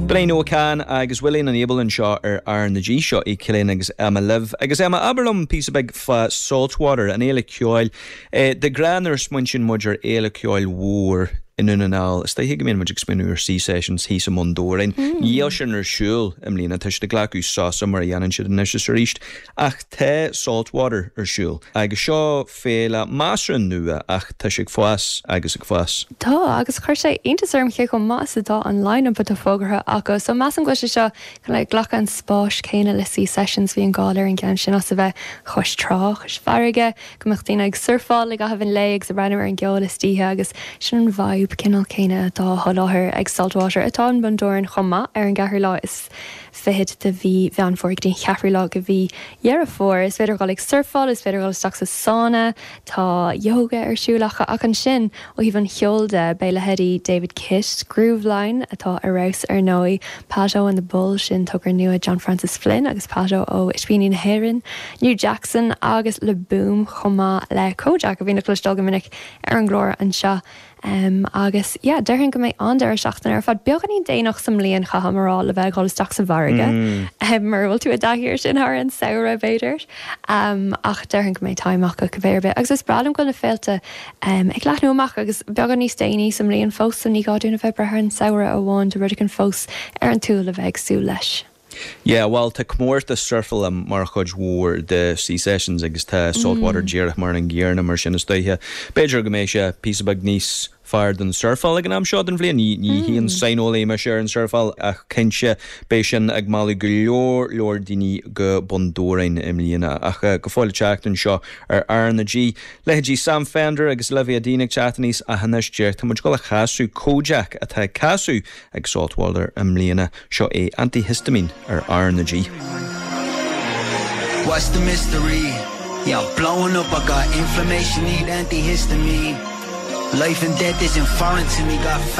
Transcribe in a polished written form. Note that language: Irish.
Blain O'Can agus William and Abel and Shaw are na G shot Killing agus Emma Liv agus Emma Aberlum piece of big salt water and Ailey Coil the Granners Munchin Mudger Ailey Coil war in an all stay higamin magic spinner sea sessions he's a mondorin Yelshin shul Emlina Tish the Glacu saw somewhere Yanan should necessary reached ach te salt water shul agus Shaw fela master nua ach tishik fwas agus fwas Tá agus chuir sé intasarm ché go más atá online but a fógartha acu so más an gluise seo le ghlacha an spáis céine le sea sessions bhí an gáir an cean sin as a bheith chus trá chus farige gomachtaína ag surfáil le gahabhann le ag sa ranimar an geolalas títhe agus sin an vibe cinál céine atá tholáthir ag saltwater atá an bundorin chuma ar an gahar lá is fihid de bhí bhean fór ag cheafrí lá go bhí dhearra fór is féidir gáil ag surfáil is féidir gáil isteach sa sauna tá yoga ar siúlacha ach an sin ó híh an cheolda Béile Heady David Kitt Groove Line atá arás ar nói Pajo and the Bull sin tugur nua John Francis Flynn agus Pajo ó Ispíní na Héireann New Jackson agus le boom chuma le Kojak a bhí na clustal go minic ar an glór an seo agus deirhann go méid an deir seachtain ar fad beagganí déanaach sam líon chahamrá le bheith gáil isteach sa bharige mar bhfuil tú a dahirir sin ar an saoire beidir ach deirhann go méid taimeach go bhéirbe agus is bralam go na féilte ag leathnú amach agus beaggan níos déanaí sam líon fós sam ní gáúna bheith brethir an saoire ó bháin de rudig an fós ar an túla bheith sú leis. Yeah, well, ta cmór the surfal mar chuid war the sea sessions agus ta saltwater gearach mar an gear na mar sin is stoithe. Beidir go mééis sé pí bag níos fire than surfal ag an am shot an bhliain ní híon sainolé mar sé an surfal ach cinse béisian ag mála go leor daoine go bundórain imlíana ach go fáil teacht an seo ar na G. Leití Sam Fender agus Levy a dínig chatanís a hanas deart tá muid go a chaasú Kojak a tá casú ag saltwater imlíana seo é antihistamine ar na G. What's the mystery? Yeah, I'm blowing up, I got inflammation, need antihistamine. Life and death isn't foreign to me, got